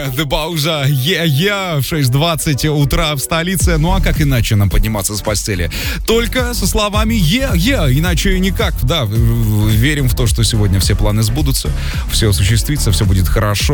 The Bauza, в 6:20 утра в столице. Ну а как иначе нам подниматься с постели? Только со словами иначе никак. Да, верим в то, что сегодня все планы сбудутся, все осуществится, все будет хорошо.